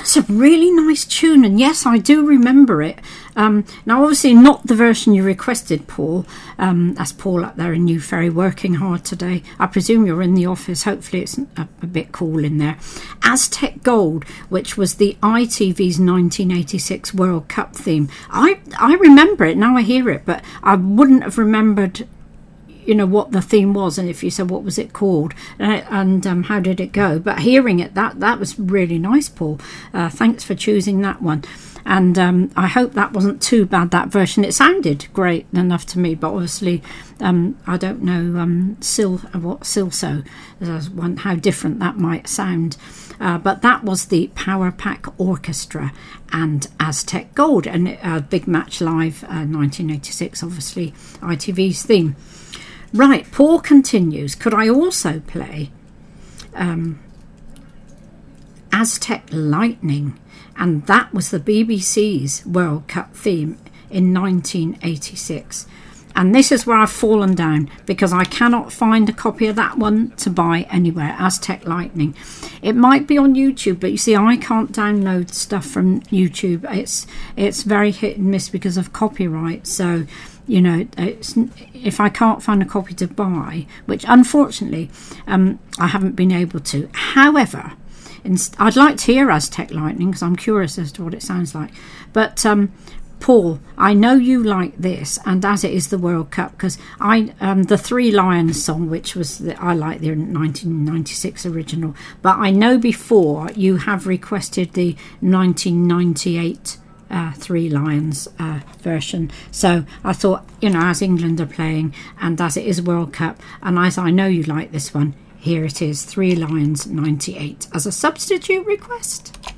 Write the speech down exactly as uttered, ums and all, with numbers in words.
that's a really nice tune, and yes, I do remember it. Um, now, obviously, not the version you requested, Paul. Um, that's Paul up there in New Ferry, working hard today. I presume you're in the office. Hopefully, it's a, a bit cool in there. Aztec Gold, which was the I T V's nineteen eighty-six World Cup theme. I I remember it now. I hear it, but I wouldn't have remembered, you know, what the theme was, and if you said what was it called, uh, and um, how did it go. But hearing it, that that was really nice, Paul. Uh, thanks for choosing that one. And um, I hope that wasn't too bad, that version. It sounded great enough to me, but obviously um, I don't know um, Sil, what Silso, uh, how different that might sound. Uh, but that was the Power Pack Orchestra and Aztec Gold, and uh, Big Match Live, uh, nineteen eighty-six, obviously I T V's theme. Right, Paul continues. Could I also play um, Aztec Lightning? And that was the B B C's World Cup theme in nineteen eighty-six. And this is where I've fallen down, because I cannot find a copy of that one to buy anywhere, Aztec Lightning. It might be on YouTube, but you see, I can't download stuff from YouTube. It's it's very hit and miss because of copyright. So, you know, it's, if I can't find a copy to buy, which unfortunately um, I haven't been able to. However, I'd like to hear Aztec Lightning because I'm curious as to what it sounds like. But um, Paul, I know you like this, and as it is the World Cup, because I um, the Three Lions song, which was the, I like the nineteen ninety-six original, but I know before you have requested the nineteen ninety-eight uh, Three Lions uh, version. So I thought, you know, as England are playing, and as it is World Cup, and as I know you like this one, here it is, Three Lions ninety-eight as a substitute request.